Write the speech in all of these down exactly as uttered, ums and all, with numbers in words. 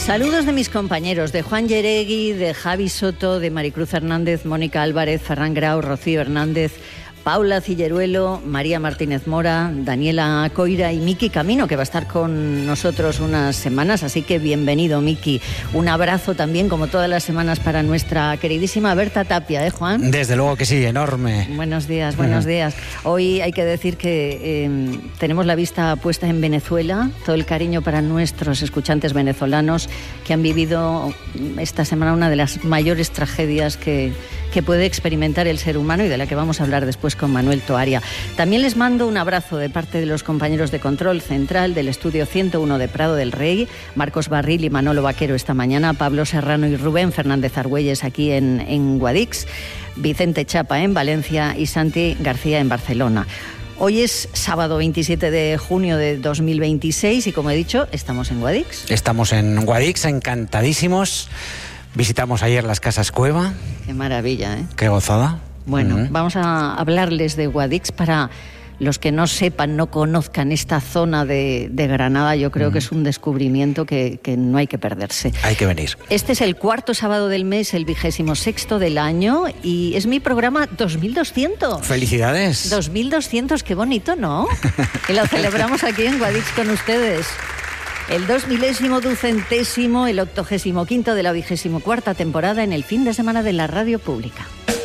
Saludos de mis compañeros, de Juan Yeregui, de Javi Soto, de Maricruz Hernández, Mónica Álvarez, Ferran Grau, Rocío Hernández, Paula Cilleruelo, María Martínez Mora, Daniela Coira y Miki Camino, que va a estar con nosotros unas semanas, así que bienvenido, Miki. Un abrazo también, como todas las semanas, para nuestra queridísima Berta Tapia, ¿eh, Juan? Desde luego que sí, enorme. Buenos días, buenos uh-huh. días. Hoy hay que decir que eh, tenemos la vista puesta en Venezuela, todo el cariño para nuestros escuchantes venezolanos que han vivido esta semana una de las mayores tragedias que, que puede experimentar el ser humano y de la que vamos a hablar después con Manuel Toaria. También les mando un abrazo de parte de los compañeros de Control Central del Estudio ciento uno de Prado del Rey, Marcos Barril y Manolo Vaquero esta mañana, Pablo Serrano y Rubén Fernández Argüelles aquí en, en Guadix, Vicente Chapa en Valencia y Santi García en Barcelona. Hoy es sábado veintisiete de junio de dos mil veintiséis y, como he dicho, estamos en Guadix. Estamos en Guadix, encantadísimos. Visitamos ayer las Casas Cueva. Qué maravilla, ¿eh? Qué gozada. Bueno, uh-huh. vamos a hablarles de Guadix para los que no sepan, no conozcan esta zona de, de Granada. Yo creo uh-huh. que es un descubrimiento que, que no hay que perderse. Hay que venir. Este es el cuarto sábado del mes, el vigésimo sexto del año, y es mi programa dos mil doscientos. ¡Felicidades! dos mil doscientos, qué bonito, ¿no? Y lo celebramos aquí en Guadix con ustedes. El dos milésimo ducentésimo, el octogésimo quinto de la vigésimo cuarta temporada en el fin de semana de la radio pública.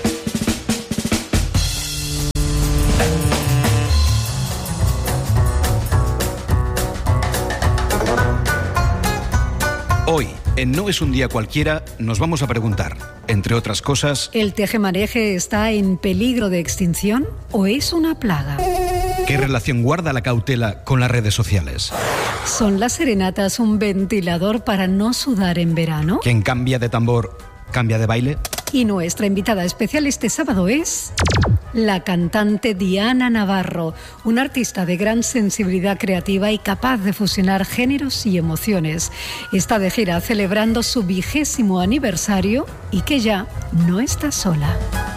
Hoy, en No es un día cualquiera, nos vamos a preguntar, entre otras cosas... ¿El tejemaneje está en peligro de extinción o es una plaga? ¿Qué relación guarda la cautela con las redes sociales? ¿Son las serenatas un ventilador para no sudar en verano? ¿Quién cambia de tambor, cambia de baile? Y nuestra invitada especial este sábado es... la cantante Diana Navarro, una artista de gran sensibilidad creativa y capaz de fusionar géneros y emociones. Está de gira celebrando su vigésimo aniversario y que ya no está sola.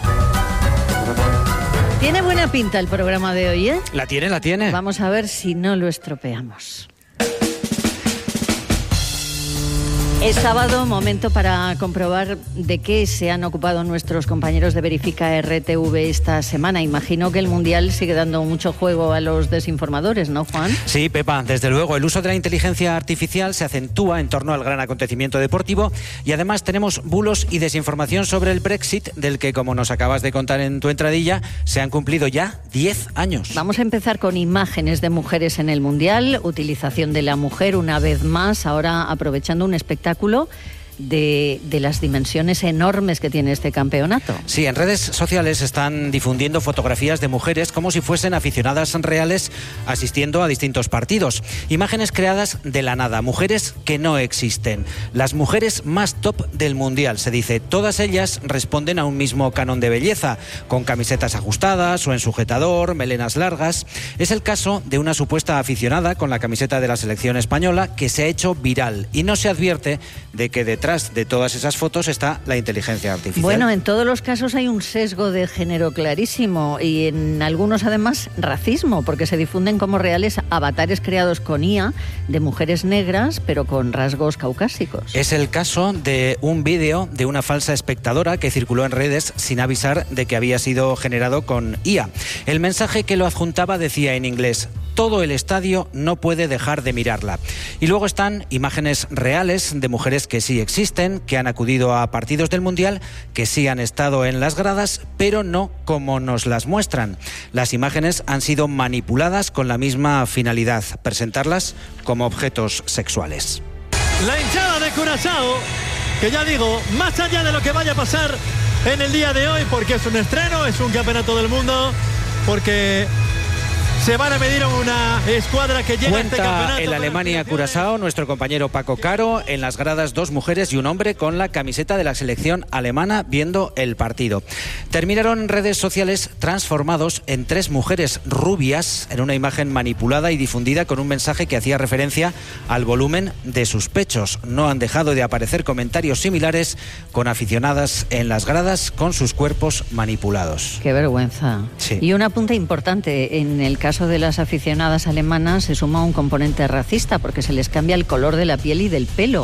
Tiene buena pinta el programa de hoy, ¿eh? La tiene, la tiene. Vamos a ver si no lo estropeamos. Es sábado, momento para comprobar de qué se han ocupado nuestros compañeros de Verifica R T V esta semana. Imagino que el Mundial sigue dando mucho juego a los desinformadores, ¿no, Juan? Sí, Pepa, desde luego. El uso de la inteligencia artificial se acentúa en torno al gran acontecimiento deportivo y además tenemos bulos y desinformación sobre el Brexit, del que, como nos acabas de contar en tu entradilla, se han cumplido ya diez años. Vamos a empezar con imágenes de mujeres en el Mundial, utilización de la mujer una vez más, ahora aprovechando un espectáculo De, de las dimensiones enormes que tiene este campeonato. Sí, en redes sociales están difundiendo fotografías de mujeres como si fuesen aficionadas reales asistiendo a distintos partidos. Imágenes creadas de la nada, mujeres que no existen. Las mujeres más top del Mundial, se dice. Todas ellas responden a un mismo canon de belleza, con camisetas ajustadas o en sujetador, melenas largas. Es el caso de una supuesta aficionada con la camiseta de la selección española que se ha hecho viral y no se advierte de que detrás de todas esas fotos está la inteligencia artificial. Bueno, en todos los casos hay un sesgo de género clarísimo y en algunos además racismo, porque se difunden como reales avatares creados con I A de mujeres negras pero con rasgos caucásicos. Es el caso de un vídeo de una falsa espectadora que circuló en redes sin avisar de que había sido generado con I A. El mensaje que lo adjuntaba decía en inglés: todo el estadio no puede dejar de mirarla. Y luego están imágenes reales de mujeres que sí existen, que han acudido a partidos del Mundial, que sí han estado en las gradas, pero no como nos las muestran. Las imágenes han sido manipuladas con la misma finalidad, presentarlas como objetos sexuales. La hinchada de Curazao, que ya digo, más allá de lo que vaya a pasar en el día de hoy, porque es un estreno, es un campeonato del mundo, porque se van a medir a una escuadra que llega a este campeonato. Cuenta el Alemania-Curazao nuestro compañero Paco Caro. En las gradas dos mujeres y un hombre con la camiseta de la selección alemana viendo el partido. Terminaron en redes sociales transformados en tres mujeres rubias en una imagen manipulada y difundida con un mensaje que hacía referencia al volumen de sus pechos. No han dejado de aparecer comentarios similares con aficionadas en las gradas con sus cuerpos manipulados. Qué vergüenza. Sí. Y un apunte importante, en el caso de las aficionadas alemanas se suma un componente racista porque se les cambia el color de la piel y del pelo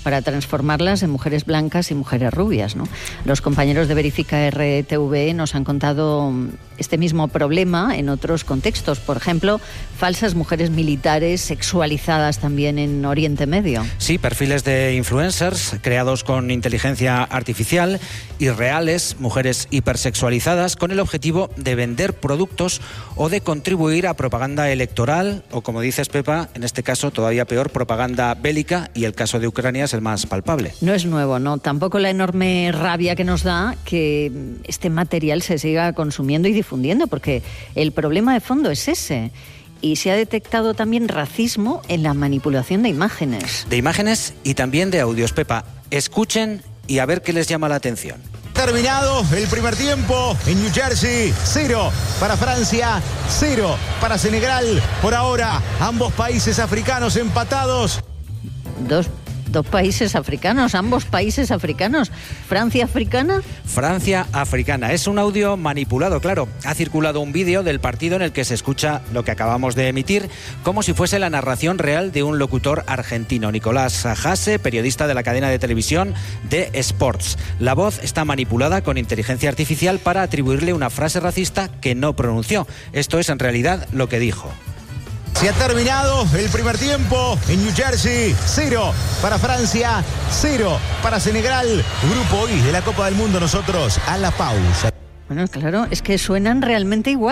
para transformarlas en mujeres blancas y mujeres rubias, ¿no? Los compañeros de Verifica R T V nos han contado este mismo problema en otros contextos. Por ejemplo, falsas mujeres militares sexualizadas también en Oriente Medio. Sí, perfiles de influencers creados con inteligencia artificial y reales, mujeres hipersexualizadas, con el objetivo de vender productos o de contribuir a propaganda electoral o, como dices, Pepa, en este caso todavía peor, propaganda bélica, y el caso de Ucrania es el más palpable. No es nuevo, ¿no? Tampoco la enorme rabia que nos da que este material se siga consumiendo y difundiendo, porque el problema de fondo es ese. Y se ha detectado también racismo en la manipulación de imágenes. De imágenes y también de audios. Pepa, escuchen y a ver qué les llama la atención. Terminado el primer tiempo en New Jersey, cero para Francia, cero para Senegal. Por ahora, ambos países africanos empatados. Dos Dos países africanos, ambos países africanos. ¿Francia africana? Francia africana. Es un audio manipulado, claro. Ha circulado un vídeo del partido en el que se escucha lo que acabamos de emitir, como si fuese la narración real de un locutor argentino, Nicolás Hasse, periodista de la cadena de televisión de Sports. La voz está manipulada con inteligencia artificial para atribuirle una frase racista que no pronunció. Esto es en realidad lo que dijo. Se ha terminado el primer tiempo en New Jersey, cero para Francia, cero para Senegal. Grupo I de la Copa del Mundo, nosotros a la pausa. Bueno, claro, es que suenan realmente igual.